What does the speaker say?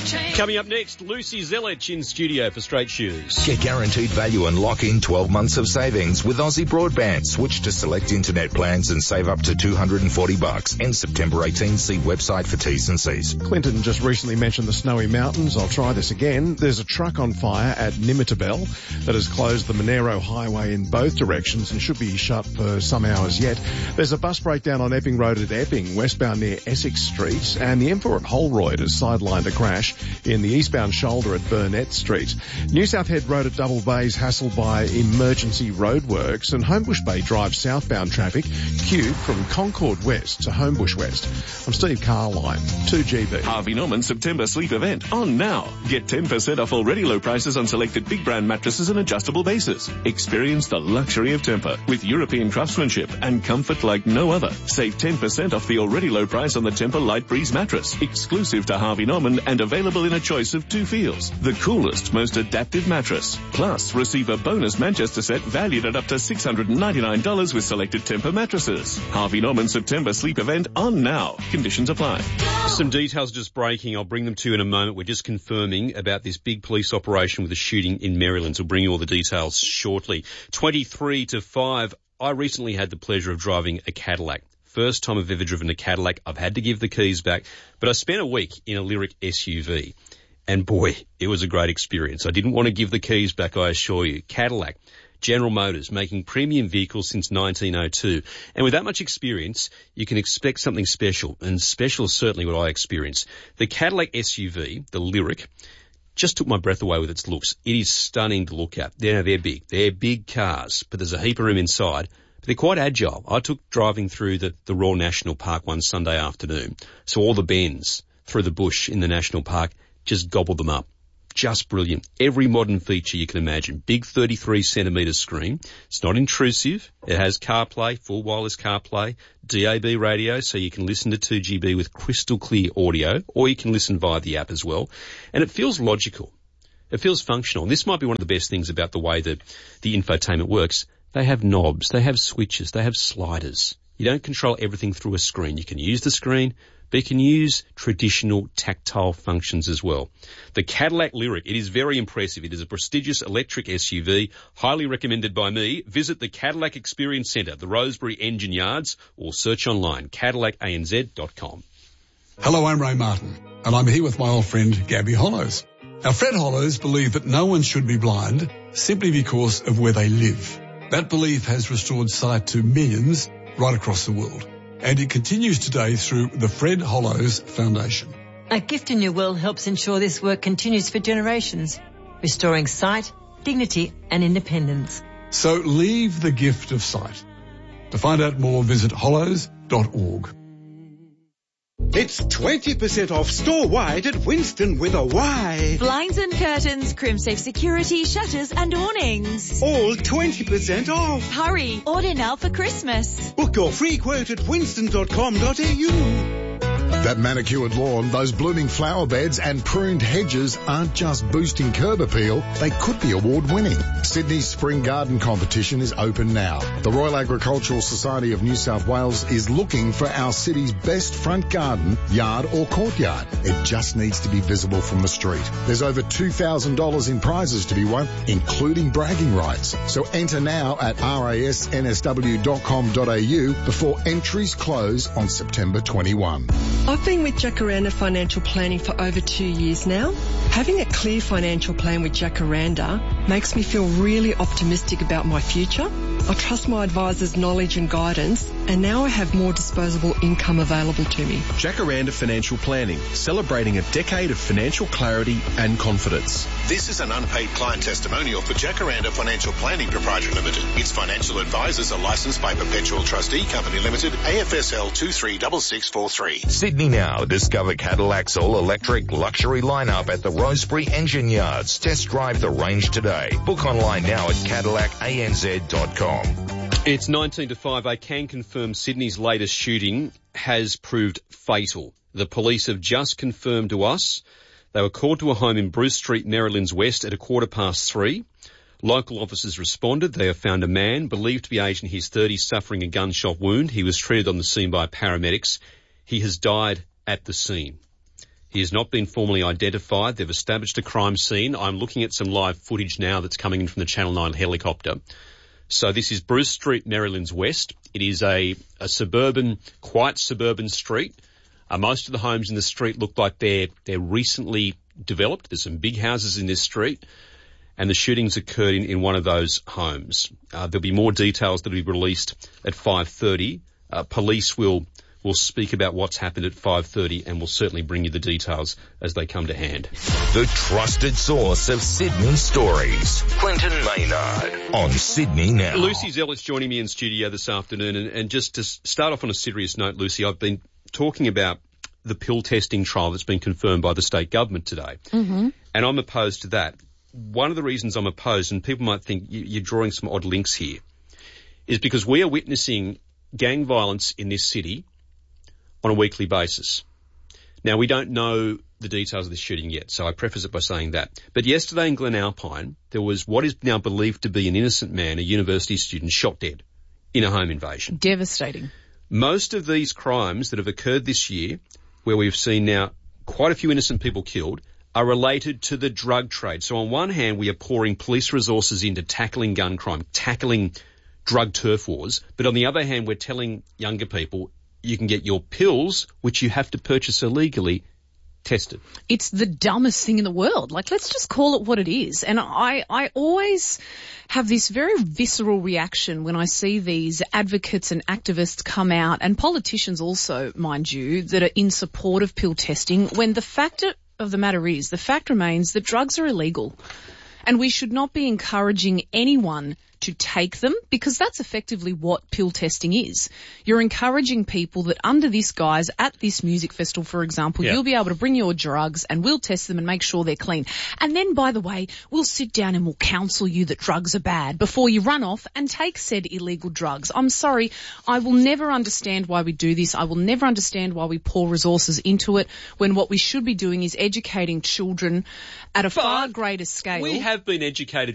Coming up next, Lucy Zelich in studio for Straight Shoes. Get guaranteed value and lock in 12 months of savings with Aussie Broadband. Switch to select internet plans and save up to $240. Ends September 18. See website for T's and C's. Clinton just recently mentioned the Snowy Mountains. I'll try this again. There's a truck on fire at Nimitabel that has closed the Monero Highway in both directions and should be shut for some hours yet. There's a bus breakdown on Epping Road at Epping, westbound near Essex Street, and the M4 at Holroyd has sidelined a crash in the eastbound shoulder at Burnett Street. New South Head Road at Double Bay is hassled by emergency roadworks, and Homebush Bay Drive southbound traffic queued from Concord West to Homebush West. I'm Steve Carline, 2GB. Harvey Norman September sleep event on now. Get 10% off already low prices on selected big brand mattresses and adjustable bases. Experience the luxury of Tempur with European craftsmanship and comfort like no other. Save 10% off the already low price on the Tempur Light Breeze mattress, exclusive to Harvey Norman and available in a choice of 2 feels. The coolest, most adaptive mattress. Plus, receive a bonus Manchester set valued at up to $699 with selected Tempur mattresses. Harvey Norman September sleep event on now. Conditions apply. Some details just breaking. I'll bring them to you in a moment. We're just confirming about this big police operation with a shooting in Maryland. So we'll bring you all the details shortly. 23 to 5. I recently had the pleasure of driving a Cadillac. First time I've ever driven a Cadillac. I've had to give the keys back, but I spent a week in a Lyric SUV. And boy, it was a great experience. I didn't want to give the keys back, I assure you. Cadillac, General Motors, making premium vehicles since 1902. And with that much experience, you can expect something special. And special is certainly what I experienced. The Cadillac SUV, the Lyric, just took my breath away with its looks. It is stunning to look at. They're big. They're big cars, but there's a heap of room inside. But they're quite agile. I took driving through the Royal National Park one Sunday afternoon. So all the bends through the bush in the National Park, just gobbled them up. Just brilliant. Every modern feature you can imagine. Big 33-centimetre screen. It's not intrusive. It has CarPlay, full wireless CarPlay, DAB radio, so you can listen to 2GB with crystal clear audio, or you can listen via the app as well. And it feels logical. It feels functional. And this might be one of the best things about the way that the infotainment works. They have knobs, they have switches, they have sliders. You don't control everything through a screen. You can use the screen, but you can use traditional tactile functions as well. The Cadillac Lyric, it is very impressive. It is a prestigious electric SUV, highly recommended by me. Visit the Cadillac Experience Centre, the Rosebery Engine Yards, or search online, CadillacANZ.com. Hello, I'm Ray Martin, and I'm here with my old friend, Gabby Hollows. Now, Fred Hollows believe that no one should be blind simply because of where they live. That belief has restored sight to millions right across the world. And it continues today through the Fred Hollows Foundation. A Gift in Your Will helps ensure this work continues for generations, restoring sight, dignity and independence. So leave the gift of sight. To find out more, visit hollows.org. It's 20% off store-wide at Winston with a Y. Blinds and curtains, Crimsafe security, shutters and awnings. All 20% off. Hurry, order now for Christmas. Book your free quote at winston.com.au. That manicured lawn, those blooming flower beds and pruned hedges aren't just boosting curb appeal, they could be award-winning. Sydney's Spring Garden Competition is open now. The Royal Agricultural Society of New South Wales is looking for our city's best front garden, yard or courtyard. It just needs to be visible from the street. There's over $2,000 in prizes to be won, including bragging rights. So enter now at rasnsw.com.au before entries close on September 21. I've been with Jacaranda Financial Planning for over 2 years now. Having a clear financial plan with Jacaranda makes me feel really optimistic about my future. I trust my advisor's knowledge and guidance, and now I have more disposable income available to me. Jacaranda Financial Planning, celebrating a decade of financial clarity and confidence. This is an unpaid client testimonial for Jacaranda Financial Planning Proprietary Limited. Its financial advisors are licensed by Perpetual Trustee Company Limited, AFSL 236643. Sydney now. Discover Cadillac's all-electric luxury lineup at the Rosebery Engine Yards. Test drive the range today. Book online now at CadillacANZ.com. It's 19 to 5. I can confirm Sydney's latest shooting has proved fatal. The police have just confirmed to us they were called to a home in Bruce Street, Merrylands West at 3:15. Local officers responded. They have found a man believed to be aged in his 30s suffering a gunshot wound. He was treated on the scene by paramedics. He has died at the scene. He has not been formally identified. They've established a crime scene. I'm looking at some live footage now that's coming in from the Channel 9 helicopter. So this is Bruce Street, Merrylands West. It is a suburban, quite suburban street. Most of the homes in the street look like they're recently developed. There's some big houses in this street, and the shootings occurred in one of those homes. There'll be more details that will be released at 5:30. Police will speak about what's happened at 5:30, and we'll certainly bring you the details as they come to hand. The trusted source of Sydney stories. Clinton Maynard on Sydney Now. Lucy Zell's joining me in studio this afternoon, and just to start off on a serious note, Lucy, I've been talking about the pill testing trial that's been confirmed by the state government today, and I'm opposed to that. One of the reasons I'm opposed, and people might think you're drawing some odd links here, is because we are witnessing gang violence in this city on a weekly basis. Now, we don't know the details of this shooting yet, so I preface it by saying that. But yesterday in Glen Alpine, there was what is now believed to be an innocent man, a university student, shot dead in a home invasion. Devastating. Most of these crimes that have occurred this year, where we've seen now quite a few innocent people killed, are related to the drug trade. So on one hand, we are pouring police resources into tackling gun crime, tackling drug turf wars, but on the other hand, we're telling younger people, you can get your pills, which you have to purchase illegally, tested. It's the dumbest thing in the world. Like, let's just call it what it is. And I always have this very visceral reaction when I see these advocates and activists come out, and politicians also, mind you, that are in support of pill testing, when the fact of the matter is, the fact remains that drugs are illegal. And we should not be encouraging anyone to take them, because that's effectively what pill testing is. You're encouraging people that under this guise, at this music festival, for example, you'll be able to bring your drugs and we'll test them and make sure they're clean. And then, by the way, we'll sit down and we'll counsel you that drugs are bad before you run off and take said illegal drugs. I'm sorry, I will never understand why we do this. I will never understand why we pour resources into it, when what we should be doing is educating children at a far greater scale. We have been educated